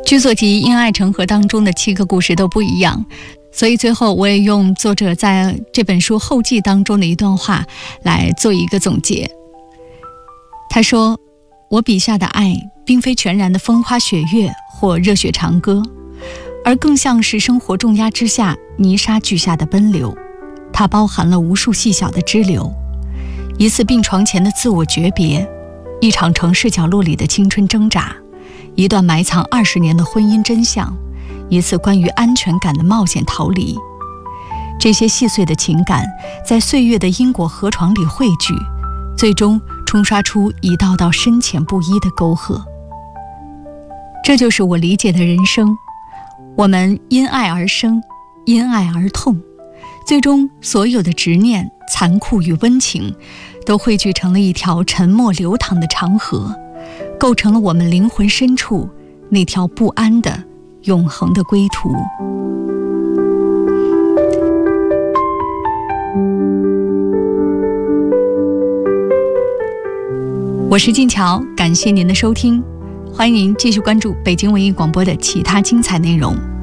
剧作集《因爱成河》当中的7个故事都不一样，所以最后我也用作者在这本书后记当中的一段话来做一个总结。他说，我笔下的爱并非全然的风花雪月或热血长歌，而更像是生活重压之下泥沙俱下的奔流，它包含了无数细小的支流，一次病床前的自我诀别，一场城市角落里的青春挣扎，一段埋藏20年的婚姻真相，一次关于安全感的冒险逃离。这些细碎的情感在岁月的因果河床里汇聚，最终冲刷出一道道深浅不一的沟壑。这就是我理解的人生，我们因爱而生，因爱而痛，最终所有的执念、残酷与温情都汇聚成了一条沉默流淌的长河，构成了我们灵魂深处那条不安的永恒的归途。我是静乔，感谢您的收听，欢迎您继续关注北京文艺广播的其他精彩内容。